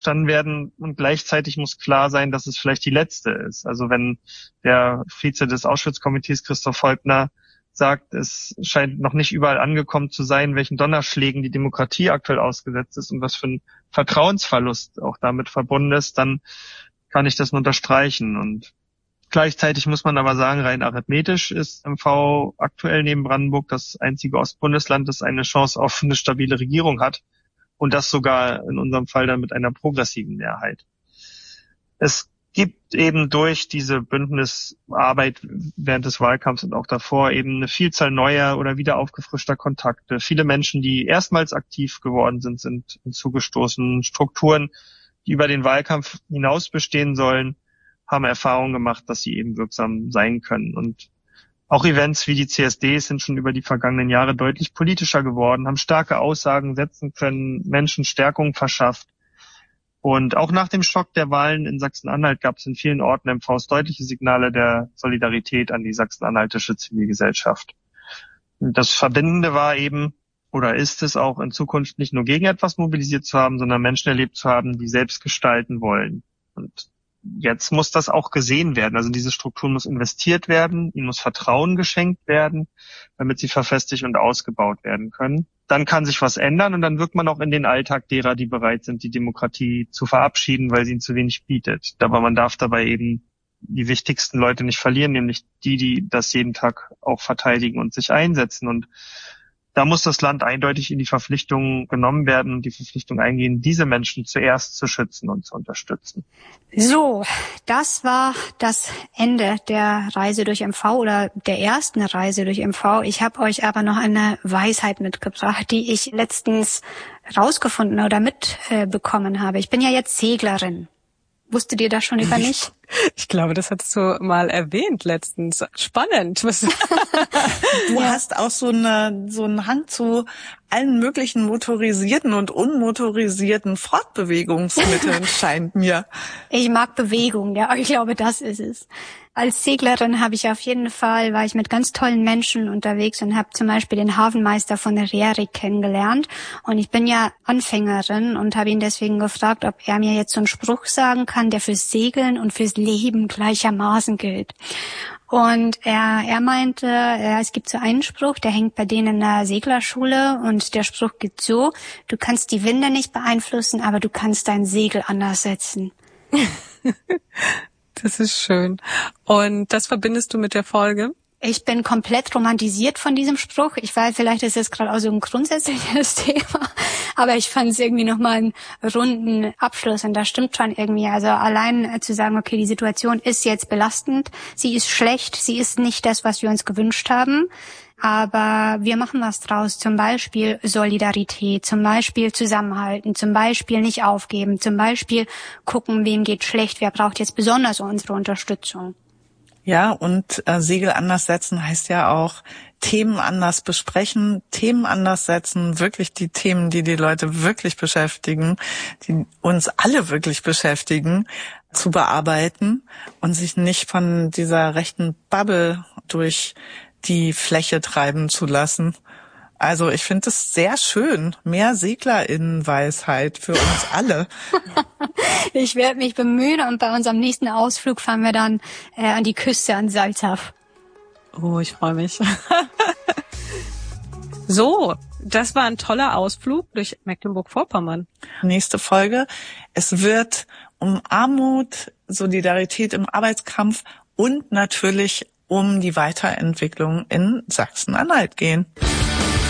dann werden, und gleichzeitig muss klar sein, dass es vielleicht die letzte ist. Also wenn der Vize des Auschwitz-Komitees, Christoph Heubner, sagt, es scheint noch nicht überall angekommen zu sein, welchen Donnerschlägen die Demokratie aktuell ausgesetzt ist und was für ein Vertrauensverlust auch damit verbunden ist, dann kann ich das nur unterstreichen. Und gleichzeitig muss man aber sagen, rein arithmetisch ist MV aktuell neben Brandenburg das einzige Ostbundesland, das eine Chance auf eine stabile Regierung hat. Und das sogar in unserem Fall dann mit einer progressiven Mehrheit. Es gibt eben durch diese Bündnisarbeit während des Wahlkampfs und auch davor eben eine Vielzahl neuer oder wieder aufgefrischter Kontakte. Viele Menschen, die erstmals aktiv geworden sind, sind hinzugestoßen. Strukturen, die über den Wahlkampf hinaus bestehen sollen, haben Erfahrungen gemacht, dass sie eben wirksam sein können. Und auch Events wie die CSDs sind schon über die vergangenen Jahre deutlich politischer geworden, haben starke Aussagen setzen können, Menschen Stärkung verschafft. Und auch nach dem Schock der Wahlen in Sachsen-Anhalt gab es in vielen Orten MVs deutliche Signale der Solidarität an die sachsen-anhaltische Zivilgesellschaft. Und das Verbindende war eben, oder ist es auch in Zukunft nicht nur gegen etwas mobilisiert zu haben, sondern Menschen erlebt zu haben, die selbst gestalten wollen. Und jetzt muss das auch gesehen werden. Also diese Struktur muss investiert werden, ihnen muss Vertrauen geschenkt werden, damit sie verfestigt und ausgebaut werden können. Dann kann sich was ändern und dann wirkt man auch in den Alltag derer, die bereit sind, die Demokratie zu verabschieden, weil sie ihnen zu wenig bietet. Aber man darf dabei eben die wichtigsten Leute nicht verlieren, nämlich die das jeden Tag auch verteidigen und sich einsetzen. Und da muss das Land eindeutig in die Verpflichtung genommen werden und die Verpflichtung eingehen, diese Menschen zuerst zu schützen und zu unterstützen. So, das war das Ende der Reise durch MV oder der ersten Reise durch MV. Ich habe euch aber noch eine Weisheit mitgebracht, die ich letztens rausgefunden oder mitbekommen habe. Ich bin ja jetzt Seglerin. Wusstet ihr das schon über mich? Ich glaube, das hattest du mal erwähnt letztens. Spannend. Du hast auch so einen Hang zu allen möglichen motorisierten und unmotorisierten Fortbewegungsmitteln, scheint mir. Ich mag Bewegung, ja, ich glaube, das ist es. Als Seglerin war ich mit ganz tollen Menschen unterwegs und habe zum Beispiel den Hafenmeister von Rerik kennengelernt. Und ich bin ja Anfängerin und habe ihn deswegen gefragt, ob er mir jetzt so einen Spruch sagen kann, der fürs Segeln und fürs Leben gleichermaßen gilt. Und er meinte, es gibt so einen Spruch, der hängt bei denen in der Seglerschule und der Spruch geht so: Du kannst die Winde nicht beeinflussen, aber du kannst dein Segel anders setzen. Das ist schön. Und das verbindest du mit der Folge? Ich bin komplett romantisiert von diesem Spruch. Ich weiß, vielleicht ist es gerade auch so ein grundsätzliches Thema, aber ich fand es irgendwie nochmal einen runden Abschluss und das stimmt schon irgendwie. Also allein zu sagen, okay, die Situation ist jetzt belastend, sie ist schlecht, sie ist nicht das, was wir uns gewünscht haben, aber wir machen was draus, zum Beispiel Solidarität, zum Beispiel zusammenhalten, zum Beispiel nicht aufgeben, zum Beispiel gucken, wem geht schlecht, wer braucht jetzt besonders unsere Unterstützung. Ja, und Segel anders setzen heißt ja auch Themen anders besprechen, Themen anders setzen, wirklich die Themen, die Leute wirklich beschäftigen, die uns alle wirklich beschäftigen, zu bearbeiten und sich nicht von dieser rechten Bubble durch die Fläche treiben zu lassen. Also ich finde es sehr schön. Mehr SeglerInnenweisheit für uns alle. Ich werde mich bemühen und bei unserem nächsten Ausflug fahren wir dann an die Küste an Salzach. Oh, ich freue mich. So, das war ein toller Ausflug durch Mecklenburg-Vorpommern. Nächste Folge. Es wird um Armut, Solidarität im Arbeitskampf und natürlich um die Weiterentwicklung in Sachsen-Anhalt gehen.